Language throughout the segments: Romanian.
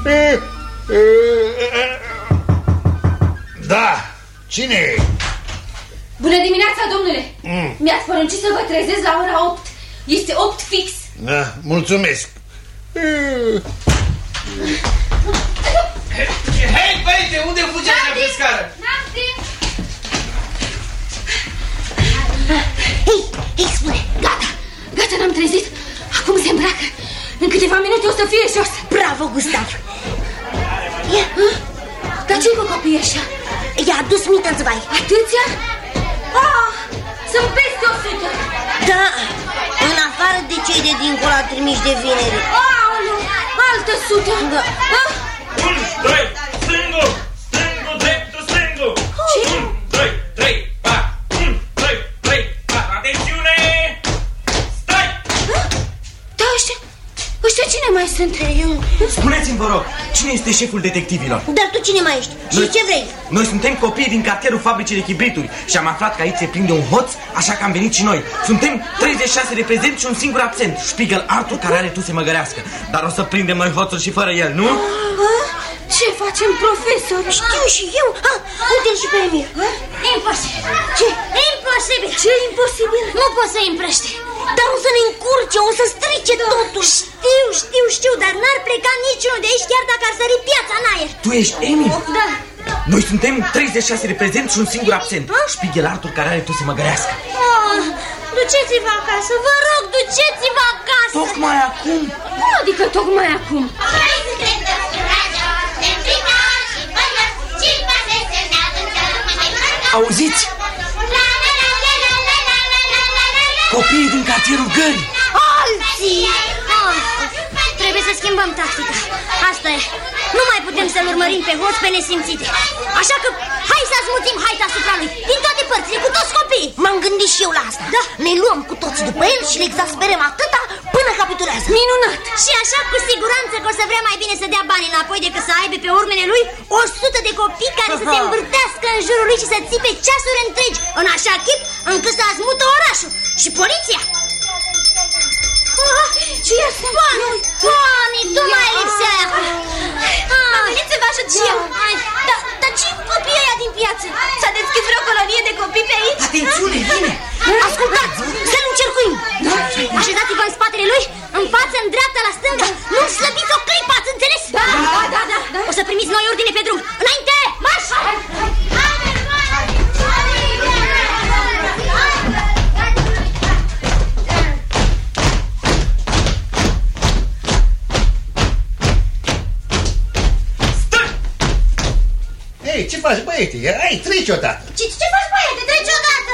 Da, cine e? Bună dimineața, domnule. Mi-ați poruncit să vă trezesc la ora 8. Este 8 fix. Da, mulțumesc. Hei, băiete, unde fugi așa pe scară? Hei, spune, gata, n-am trezit. Acum se îmbracă. În câteva minute o să fie jos. Bravo, Gustav. Ia. Dar ce-i cu copiii ăștia? I-a adus mită în zvai. Atâția? Sunt peste 100. Da, în afară de cei de dincolo trimiși de vineri. Aoleu, altă 100. Da. 1, 2, stângu, dreptul, stângu. 1, 2, 3, 4. 1, 2, 3, 4. Atențiune! Stai! Da, ăștia cine mai sunt? Spuneți-mi, vă rog, cine este șeful detectivilor? Dar tu cine mai ești? Și ce vrei? Noi suntem copii din cartierul fabricii de chibrituri și am aflat că aici se prinde un hoț, așa că am venit și noi. Suntem 36 de prezenți și un singur absent, Spiegel Arthur, care are tuse măgărească. Dar o să prindem noi hoțul și fără el, nu? Ce facem, profesor? Știu și eu. Uite-l și pe Emil. Imposibil. Ce? Imposibil. Ce imposibil? Nu pot să împrăște. Dar o să ne încurce, o să strice totul. Știu, dar n-ar pleca niciunul de aici, chiar dacă ar sări piața în aer. Tu ești Emil? Da. Noi suntem 36 de prezenți și un singur absent, Spiegel Arthur, care are tuse măgărească. Duceți-vă acasă, vă rog, duceți-vă acasă. Tocmai acum? Cum adică tocmai acum? Auziți? Copiii din cartierul Gării. Alții! Trebuie să schimbăm tactica. Asta e. Nu mai putem să-l urmărim pe hoț pe nesimțite. Așa că hai să asmuțim haita asupra lui, din toate părțile, cu toți copiii. M-am gândit și eu la asta. Da. Ne luăm cu toți după el și le exasperăm atâta până capitulează. Minunat! Și așa cu siguranță că o să vrea mai bine să dea bani înapoi decât să aibă pe urmele lui 100 de copii care să se învârtească în jurul lui și să țipe ceasuri întregi, în așa chip încât să azmută orașul. Și poliția. Ce este? Doamne, tu mai lipsea. Am venit să vă ajut și eu. Dar ce copiii ăia din piață? S-a deschis vreo colonie de copii pe aici? Atențiune, vine! Ascultați, să-l încercuim. Așezați-vă în spatele lui, în față, în dreapta, la stânga. Nu slăbiți o clipă, ați înțeles? Da. O să primiți noi ordine pe drum. Înainte, marș! Ei, ce faci, băiete? Hai, treci odată. Ce faci, băiete? Treci odată!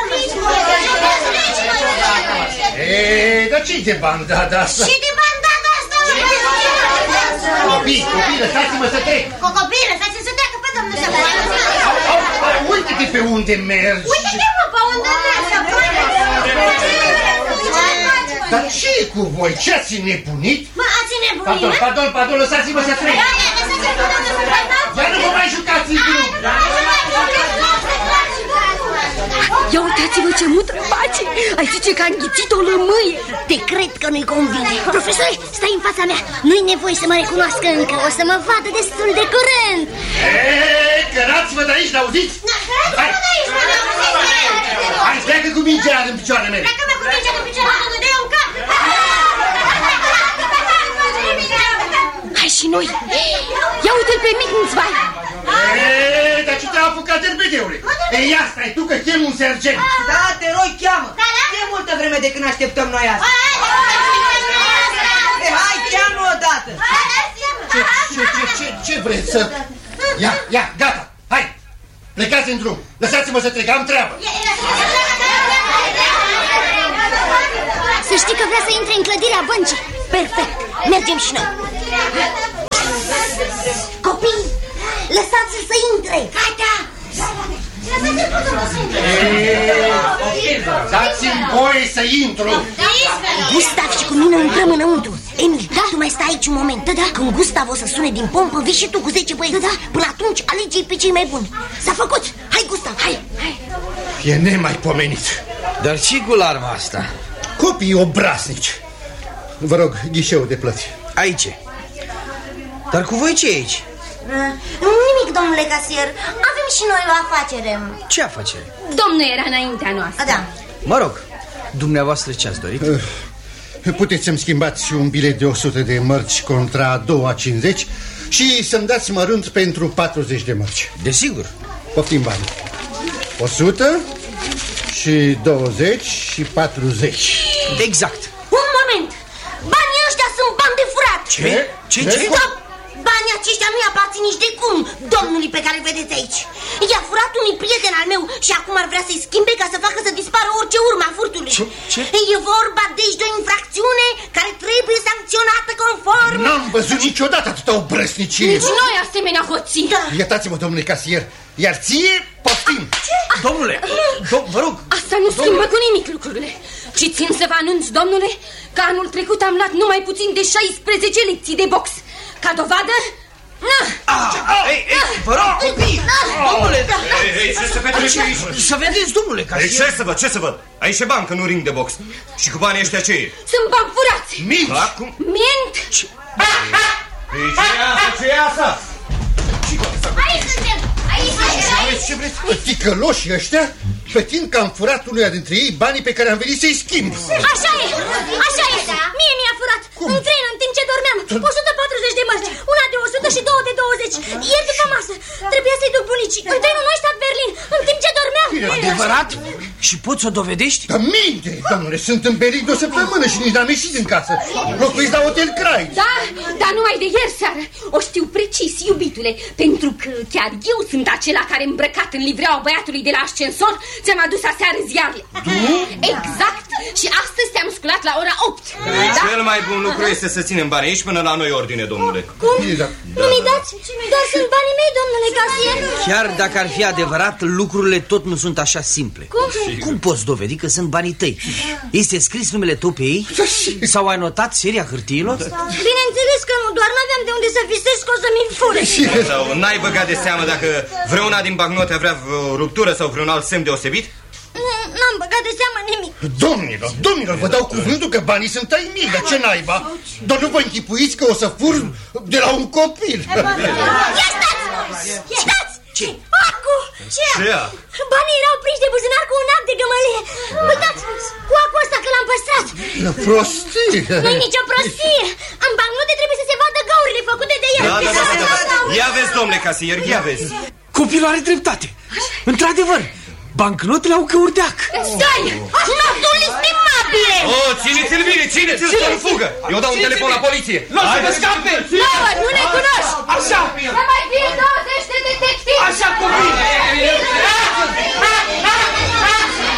Ei, dar ce-i de bandada asta? Și de bandada asta, Copii, lăsați-mă să trec. Copii, lăsați-mă să treacă pe domnul să vă. Uite-te pe unde mergi. Uite-te, mă, pe unde mergi. Dar ce e cu voi? Ce ați nebunit? Mă, ați nebunit? Pardon, lăsați-mă să trec. Dar nu vă mai jucați în grup. Ia uitați-vă ce mută face. Ai zice că a înghițit o lămâie. Te cred că nu-i convine. Profesore, stai în fața mea. Nu-i nevoie să mă recunoască încă. O să mă vadă destul de curând. Cărați-vă de aici, n-auziți? Hai, pleacă cu mingea în picioarele mele. Pleacă-mă cu mingea în picioarele mele. Dă-i un cap. Hai și noi. Ia uite-l pe mic în zvai. Dar ce te-a apucat derbedeule? Ei, ia stai tu că chem un sergent. Da, te rog, cheamă. E multă vreme de când așteptăm noi asta. Hai, cheamă odată. Ce vreți să... Ia, gata, hai. Plecați în drum. Lăsați-mă să trec, am treabă. Să știi că vrea să intre în clădirea băncii. Perfect, mergem și noi. Copii, lăsați-l să intre. Gata. Dați-mi voie să intru. Gustav și cu mine intrăm înăuntru. Emil, tu mai stai aici un moment. Când Gustav o să sune din pompă, vii și tu cu 10 băieți. Până atunci alege-i pe cei mai buni. S-a făcut. Hai, Gustav, hai. E nemaipomenit. Dar ce cu larma asta? Copii obraznici. Vă rog, ghișeul de plăți. Aici. Dar cu voi ce e aici? Nimic, domnule casier. Avem și noi o afacere. Ce afacere? Domnul era înaintea noastră. Da. Mă rog, dumneavoastră ce ați dorit? Puteți să-mi schimbați un bilet de 100 de mărci contra 2,50 și să-mi dați mărunt pentru 40 de mărci. Desigur. Poftim bani. 100 și 20 și 40. Exact. Un moment. Banii ăștia sunt bani de furat. Ce? Stop! Banii aceștia nu-i aparțin nici de cum domnului pe care îl vedeți aici. I-a furat unui prieten al meu și acum ar vrea să-i schimbe ca să facă să dispară orice urmă a furtului. Ce? E vorba deci de o infracțiune care trebuie sancționată conform. N-am văzut niciodată atâta obrăsnicie. Nici noi asemenea hoții. Iertați-mă, domnule casier, iar ție poftim. Domnule, vă rog. Asta nu schimbă cu nimic lucrurile. Și țin să vă anunț, domnule, că anul trecut am luat numai puțin de 16 lecții de box. Ca dovadă... Vă rog, copii! Domnule! Ce se petrece aici? Să vedeți, domnule, ca și... Ce să văd? Aici e bancă, nu ring de box. Și cu banii ăștia ce e? Sunt bani furați. Mint? Mint? Ce e asta? Aici suntem! Aici! Ce vreți? Ticăloșii ăștia pretind că am furat unuia dintre ei banii pe care am venit să-i schimb. Așa e! Așa e! Mie mi-a furat! În trenă, în timp ce dormeam! 140 de mărci! Una de 100 și două de 20! Ieri după masă! Trebuia să-i duc bunicii! În trenul Neustadt-Berlin! În timp ce dormeam! Adevărat? Și poți să o dovedești? Dar minte, domnule, sunt în Berlin de o săptămână și nici n-am ieșit din casă. Locuiți la Hotel Krai. Da, dar numai de ieri seară. O știu precis, iubitule, pentru că chiar eu sunt acela care, îmbrăcat în livreaua băiatului de la ascensor, ți-am adus aseară ziarele. Exact. Și astăzi te-am sculat la ora 8. Cel mai bun lucru este să ținem banii aici până la noi ordine, domnule. Cum? Nu mi dați? Doar sunt banii mei, domnule casier. Chiar dacă ar fi adevărat, lucrurile tot nu sunt așa simple. Cum poți dovedi că sunt banii tăi? Este scris numele tău pe ei? Sau ai notat seria hârtiilor? Bineînțeles că nu, doar n-aveam de unde să visez că o să mi-l fure. Sau n-ai băgat de seamă dacă vreuna din bagnote avea o ruptură sau vreun alt semn deosebit? N-am băgat de seamă nimic. Domnilor, vă dau cuvântul că banii sunt ai mei, dar ce naiba? Dar nu vă închipuiți că o să fur de la un copil. Ia stați! Ce? Acu! Ce? Banii erau prinși de buzunar cu un act de gămălie. Uitați, cu acul ăsta că l-am păstrat. Prostie! Nu-i nicio prostie. În bancnote trebuie să se vadă găurile făcute de el. Da. Ia vezi, domnule casier, ia vezi. Copilul are dreptate. Într-adevăr, bancnotele au găuri de ac. Stai! Notul estimabile! Țineți-l bine, țineți-l să nu fugă. Eu dau un telefon la poliție. Nu o să vă scape!